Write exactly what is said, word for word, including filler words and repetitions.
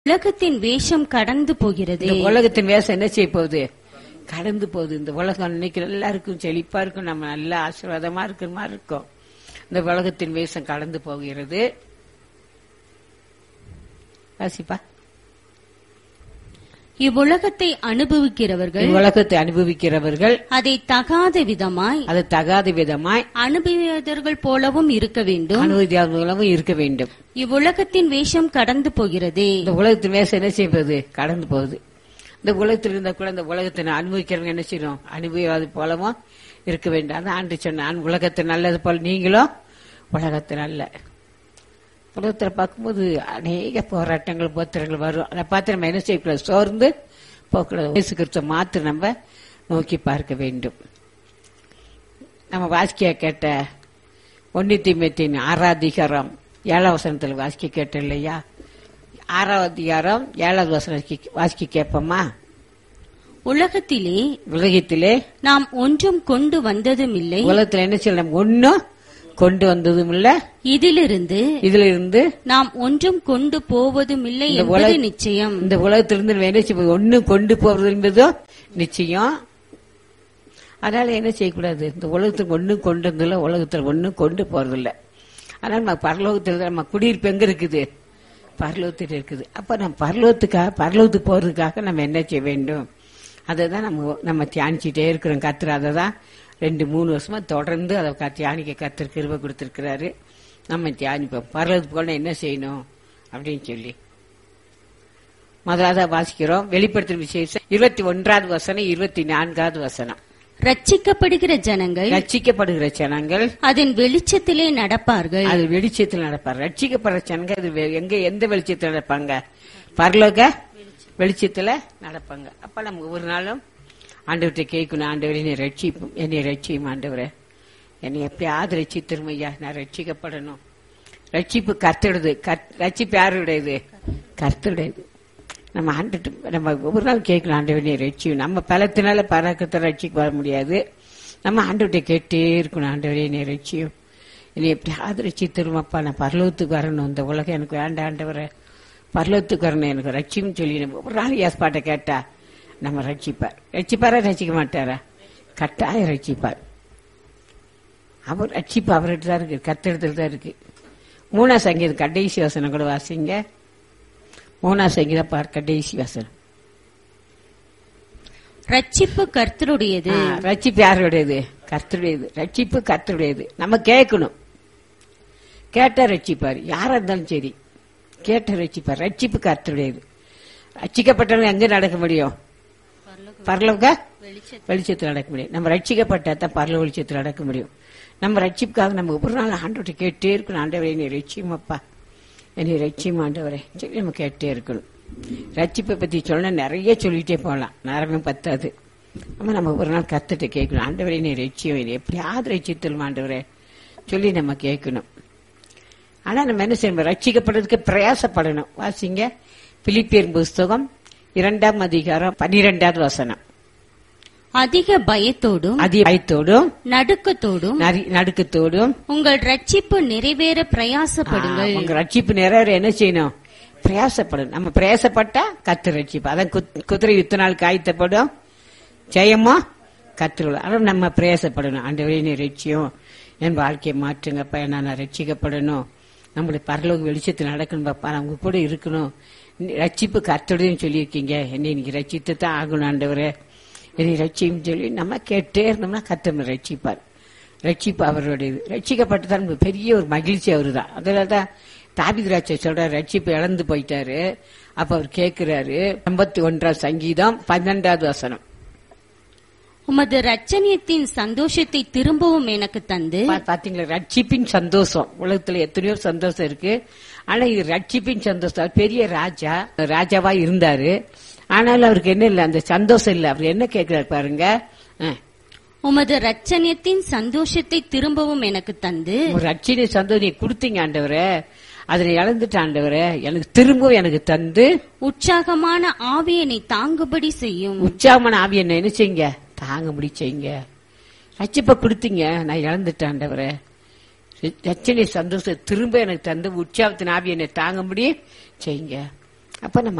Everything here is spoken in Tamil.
உலகத்தின் வேஷம் கடந்து போகிறது. இந்த உலகத்தின் வேஷம் என்ன செய்ய போகுது? கடந்து போகுது. இந்த உலகம் இன்னைக்கு எல்லாருக்கும் செழிப்பா இருக்கும், நம்ம நல்ல ஆசீர்வாதமா இருக்கிற மாதிரி இருக்கும். இந்த உலகத்தின் வேஷம் கடந்து போகிறது. வாசிப்பா. இவ்வுலகத்தை அனுபவிக்கிறவர்கள் உலகத்தை அனுபவிக்கிறவர்கள் அதை தகாத விதமாய் அது தகாத விதமாய் அனுபவியவர்கள் போலவும் இருக்க வேண்டும். அனுபவியாளர்களும் இருக்க வேண்டும். இவ்வுலகத்தின் வேஷம் கடந்து போகிறது. இந்த உலகத்தின் வேஷம் என்ன செய்வது? கடந்து போகுது. இந்த உலகத்தில் இருந்த கூட இந்த உலகத்தை அனுபவிக்கிறவங்க என்ன செய்யணும்? அனுபவியாது போலவும் இருக்க வேண்டும். அதான் ஆண்டு சொன்னான், உலகத்தை நல்லது போல நீங்களும் உலகத்தை நல்ல. உலகத்தில் பார்க்கும்போது அநேக போராட்டங்கள் போத்திரங்கள் வரும். அதை பார்த்து நம்ம என்ன செய்யக்கூடாது? சோர்ந்து போக்கூடாது. இயேசு கிறிஸ்துவை மாத்திரம் நம்ம நோக்கி பார்க்க வேண்டும். நம்ம வாசிக்க கேட்ட ஒன்னு தீமோத்தேயு ஆறாம் அதிகாரம் ஏழாம் வசனத்துல வாசிக்க கேட்ட இல்லையா? ஆறாவது அதிகாரம் ஏழாவது வசனம் வாசிக்க கேட்போமா? உலகத்திலே உலகத்திலே நாம் ஒன்றும் கொண்டு வந்ததும் இல்லை. உலகத்துல என்ன செய்யலாம்? ஒன்னும் கொண்டு வந்ததும் இல்ல. இதிலிருந்து இதுல இருந்து நாம் ஒன்றும் கொண்டு போவதும் இல்லை என்பது நிச்சயம். இந்த உலகத்திலிருந்து என்ன செய்ய? ஒன்னும் கொண்டு போவது என்பதும் நிச்சயம். அதனால என்ன செய்யக்கூடாது? இந்த உலகத்துக்கு ஒன்னும் கொண்டு வந்ததில்ல, உலகத்துல ஒன்னும் கொண்டு போறதில்ல. அதனால நம்ம பரலோகத்தில் நம்ம குடியிருப்பு எங்க இருக்குது? பரலோகத்தில் இருக்குது. அப்ப நம்ம பரலோகத்துக்காக பரலோகத்துக்கு போறதுக்காக நம்ம என்ன செய்ய வேண்டும்? அதை தான் நம்ம நம்ம தியானிச்சுட்டே இருக்கிறோம். கர்த்தர் அதை தான் ரெண்டு மூணு வருஷமா தொடர்ந்து அதை தியானிக்க கர்த்தர் கிருபை கொடுத்திருக்கிறாரு. நம்ம தியானிப்போம். பரலோகத்துக்கு போனா என்ன செய்யணும் அப்படின்னு சொல்லி முதலாவது வாசிக்கிறோம். வெளிப்படுத்தும் விசேஷம் இருபத்தி ஒன்றாவது வசனம், இருபத்தி நான்காவது வசனம். ரட்சிக்கப்படுகிற ஜனங்கள் ரட்சிக்கப்படுகிற ஜனங்கள் அதன் வெளிச்சத்திலே நடப்பார்கள். அது வெளிச்சத்தில் நடப்பார். ரட்சிக்கப்படுற ஜனங்கள் அது எங்க எந்த வெளிச்சத்தில் நடப்பாங்க? பரலோக வெளிச்சத்துல நடப்பாங்க. அப்ப நம்ம ஒவ்வொரு நாளும் ஆண்டவர்கிட்ட கேட்கணும், ஆண்டவரே என்னை ரட்சிப்பும், என்னை ரட்சியும் ஆண்டவரே, என்னை எப்பயாவது ரட்சித்திருமையா, நான் ரட்சிக்கப்படணும். ரட்சிப்பு கர்த்தருடையது. ரட்சிப்பு யாருடையது? கர்த்தருடையது. நம்ம ஆண்டு நம்ம ஒவ்வொரு நாள் கேட்கணும், ஆண்டவரே என்னை ரட்சியும். நம்ம பலத்தினால பறக்கத்தை ரட்சிக்க வர முடியாது. நம்ம ஆண்டவர்கிட்ட கேட்டே இருக்கணும், ஆண்டவரே என்னை ரட்சியும், என்னை எப்படியாவது ரட்சித்திருமாப்பா, நான் பரலோகத்துக்கு வரணும். இந்த உலகம் எனக்கு வேண்டாம் ஆண்டவரே, பரலோகத்துக்கு வரணும், எனக்கு ரட்சியும் சொல்லி நம்ம ஒவ்வொரு நாள் ஏற்பாட்டை கேட்டா நம்ம ரட்சிப்பார். ரட்சிப்பாரா? ரட்சிக்க மாட்டாரா? கட்டாயம் ரட்சிப்பார். அவர் ரட்சிப்பு அவர்கிட்ட தான் இருக்கு, கர்த்தரிடத்துல தான் இருக்கு. மூணாம் சங்கீதம் கடைசி வசனம் கூட வாசிங்க. மூணாம் சங்கீதம் பார், கடைசி வசனம். ரட்சிப்பு கர்த்தருடையது. ரட்சிப்பு யாருடையது? கர்த்தருடையது. ரட்சிப்பு கர்த்தருடையது. நம்ம கேட்கணும். கேட்டா ரட்சிப்பார். யாரா இருந்தாலும் சரி கேட்ட ரட்சிப்பார். ரட்சிப்பு கர்த்தருடையது. ரட்சிக்கப்பட்டவங்க எங்க நடக்க முடியும்? பரலோக வெளிச்சத்தில் நடக்க முடியும். நம்ம ரட்சிக்கப்பட்டா தான் பரலோக வெளிச்சத்தில் நடக்க முடியும். நம்ம ரட்சிப்புக்காக நம்ம ஒவ்வொரு நாள் ஆண்டவரை கேட்டே இருக்கணும். ஆண்டவரை என்னை ரட்சியுமப்பா, என்னை ரட்சியும் ஆண்டவரை சொல்லி நம்ம கேட்டே இருக்கணும். ரட்சிப்பை பத்தி சொன்னா நிறைய சொல்லிட்டே போகலாம், நேரமே பத்தாது. நம்ம நம்ம ஒவ்வொரு நாள் கத்துட்டு கேட்கணும், ஆண்டவரை என்னை ரட்சியும், என்னை எப்படியாவது ரட்சித்தலும் ஆண்டவரை சொல்லி நம்ம கேட்கணும். ஆனா நம்ம என்ன செய்யணும்? ரட்சிக்கப்படுறதுக்கு பிரயாசப்படணும். வாசிங்க பிலிப்பியர் புஸ்தகம் இரண்டாம் அதிகாரம் பன்னிரெண்டாவது வசனம். அதிக பயத்தோடும் அதிக பயத்தோடும் நடுக்கத்தோடும் நடுக்கத்தோடும் உங்கள் ரட்சிப்பு நிறைவேற பிரயாசப்படுங்கள். உங்க ரட்சிப்பு நிறைவேற என்ன செய்யணும்? பிரயாசப்படும். நம்ம பிரயாசப்பட்டா கர்த்தர் ரட்சிப்பு. அதான் குதிரை யுத்த நாள் காய்த்தப்படும், ஜெயமா கர்த்தர். ஆனால் நம்ம பிரயாசப்படணும். ஆண்டவரே என்னை ரட்சியும், என் வாழ்க்கையை மாற்றுங்கப்பா, நான் ரட்சிக்கப்படணும், நம்மளுடைய பரலோக வெளிச்சத்தில் நடக்கணும் பாப்பா, நான் உங்க கூட இருக்கணும். ரட்சிப்பு கர்த்தருடையன்னு சொல்லியிருக்கீங்க, என்னை இன்னைக்கு ரட்சித்து தான் ஆகணும் ஆண்டவரே, என்னை ரட்சியும் சொல்லி நம்ம கேட்டே இருந்தோம்னா கர்த்தர் ரட்சிப்பார். ரட்சிப்பு அவருடையது. ரட்சிக்கப்பட்டுதான் பெரிய ஒரு மகிழ்ச்சி அவரு தான். அதனாலதான் தாவீது சொல்ற, ரட்சிப்பு இழந்து போயிட்டாரு. அப்ப அவர் கேட்கிறாரு, ஐம்பத்தி ஒன்றாம் சங்கீதம் பன்னெண்டாவது வசனம். உமது ரட்சணியத்தின் சந்தோஷத்தை திரும்பவும் எனக்கு தந்து. பாத்தீங்களா, ரட்சிப்பின் சந்தோஷம். உலகத்துல எத்தனையோ சந்தோஷம் இருக்கு, ஆனா இது ரட்சிப்பின் சந்தோஷம். பெரிய ராஜா ராஜாவா இருந்தாரு, ஆனாலும் அவருக்கு என்ன இல்ல, அந்த சந்தோஷம் இல்ல. அவர் என்ன கேட்கிறாரு பாருங்க, உமது ரட்சணியத்தின் சந்தோஷத்தை திரும்பவும் எனக்கு தந்து. ஒரு ரட்சணிய சந்தோஷம் நீ கொடுத்தீங்க ஆண்டவரே, அதனை இழந்துட்ட ஆண்டவரே, எனக்கு திரும்பவும் எனக்கு தந்து உற்சாகமான ஆவியனை தாங்குபடி செய்யும். உற்சாகமான ஆவியை என்ன செய்யுங்க? தாங்க முடி செய்யுங்க. ரட்சிப்பை கொடுத்தீங்க, நான் இழந்துட்டேன் ஆண்டவரே, ரட்சணிய சந்தோஷம் திரும்ப எனக்கு தந்து உற்சாகத்தின் ஆவி என்னை தாங்க முடியும் செய்யுங்க. அப்ப நம்ம